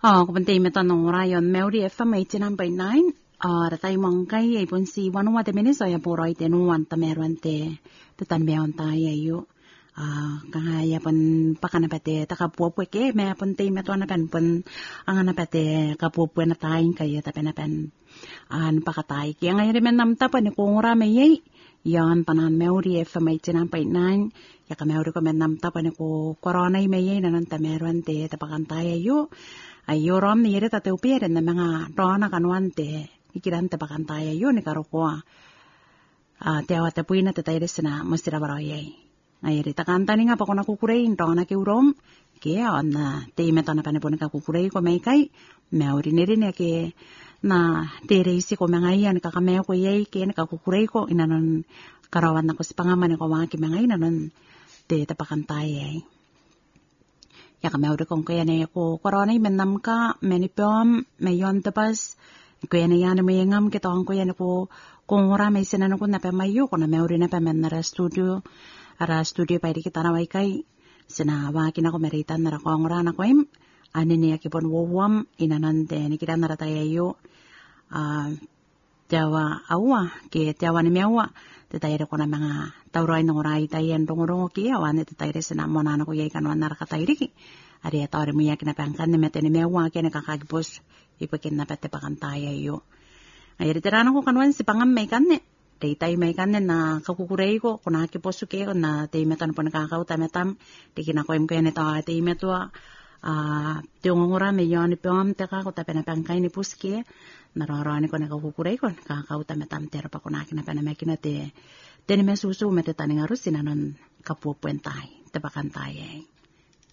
Kupenting meton ng rayon Mary FM 89.9. Ratay mong kay ipon si wanwa te meniso ya puro ite nuwan ta meron te tutan meon ta yayu. Kahaya pon pakanapate takapupo ke me pon te meto na pen pon ang anapate kapupo na tayin kaya ta penapen an pakatay kaya ngayon men namta pa ni kungura me yey yan panan Mary FM 89.9 ya ka Mary ko men namta pa ni ko corona me yey nanan ta meron te tapakantay yayu. Ayo rom ni yere tate upiere na mga rona kanuante ikirante pakantaya yun ni karukwa te awate puina te taire sina mustira baroye ayere takanta ni nga pa ko nakukurei rona ke urom ke na te meto na panepon ka kukurei ko mai kai meuri nere ne ke na tere isi ko mga iyan kakameo ko yei ke ka kukurei ko inanon karawan na ko si pangaman ko mga ki mga inanon te tapakantaya ya kami udah kong kaya na ko corona menam ka menipom mayon tapas kaya na yan mayangam kita kong kaya na ko kung ora may sinan ko na pamayo ko na mayuri na pamen na studio pa di kita na kay sinawa kina ko meritan na ko ora na ko im ani niya kipon wowam inanante ni kita na tayo Jawa awa ke Jawa ni mewa tetayre ko na mga tauray ng oray tayen rong ki awan tetayre sina mo na ko yai kanwan na katayre ki ari atawre mo yak na pangkan ni mete ni mewa ke nakakagpos ipakin na pete pakantaya yo ay retirano ko kanwan si pangam may kanne tay may kanne na kakukurei ko kuna kiposu ke na tay metan po nakakauta metam dikina ko im ko yan ito tay metwa tiungura me yon pom teka ko tapena pangkay ni puski nararani ko nakakukuray ko kakauta metam tera pa kunakin na panamekina te me susu mete taning arus sinanon kapupuentay te pakantay